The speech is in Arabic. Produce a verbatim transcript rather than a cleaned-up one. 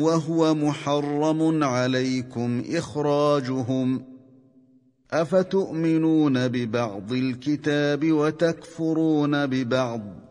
وهو محرم عليكم إخراجهم أفتؤمنون ببعض الكتاب وتكفرون ببعض